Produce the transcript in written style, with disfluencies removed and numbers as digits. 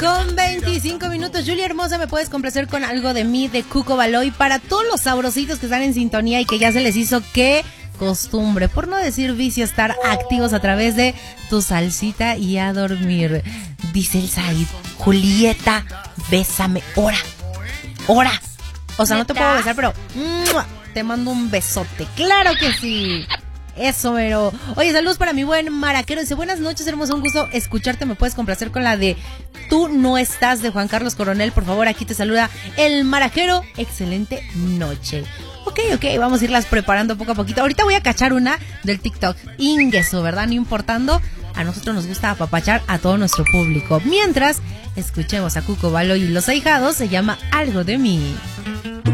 9:25. Julia hermosa, ¿me puedes complacer con algo de mí, de Cuco Baloy? Para todos los sabrositos que están en sintonía y que ya se les hizo que costumbre, por no decir vicio, estar activos a través de tu salsita y a dormir. Dice el Said, Julieta, bésame, ora. O sea, no te puedo besar, pero te mando un besote. ¡Claro que sí! Eso, pero... Oye, saludos para mi buen maraquero. Dice, buenas noches, hermoso, un gusto escucharte. ¿Me puedes complacer con la de Tú no estás, de Juan Carlos Coronel? Por favor, aquí te saluda el maraquero. Excelente noche. Ok, vamos a irlas preparando poco a poquito. Ahorita voy a cachar una del TikTok. Ingueso, ¿verdad? No importando, a nosotros nos gusta apapachar a todo nuestro público. Mientras, escuchemos a Cuco Baloy y los Ahijados. Se llama Algo de mí.